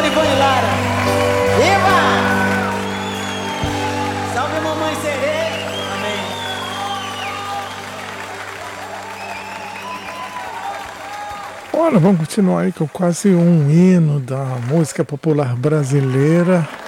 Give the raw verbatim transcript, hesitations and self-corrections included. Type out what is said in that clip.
Ivone Lara. Viva! Salve mamãe Serê. Amém. Olha, vamos continuar aí com quase um hino da música popular brasileira.